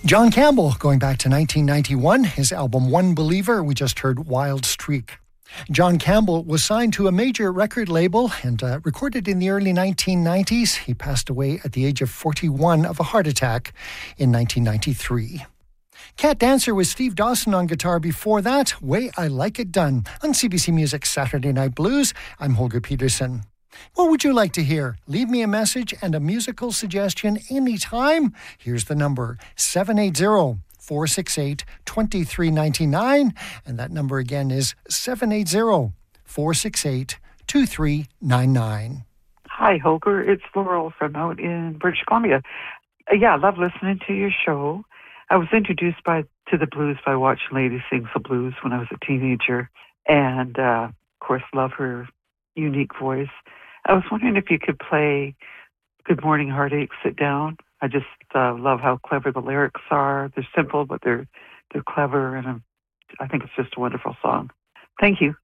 John Campbell, going back to 1991, his album One Believer, we just heard Wild Streak. John Campbell was signed to a major record label and recorded in the early 1990s. He passed away at the age of 41 of a heart attack in 1993. Cat Dancer with Steve Dawson on guitar before that. Way I Like It Done on CBC Music's Saturday Night Blues. I'm Holger Peterson. What would you like to hear? Leave me a message and a musical suggestion anytime. Here's the number, 780-468-2399. And that number again is 780-468-2399. Hi, Holger. It's Laurel from out in British Columbia. I love listening to your show. I was introduced to the blues by watching Lady Sings the Blues when I was a teenager. And, of course, love her unique voice. I was wondering if you could play Good Morning Heartache, Sit Down. I just love how clever the lyrics are. They're simple, but they're clever, and I think it's just a wonderful song. Thank you.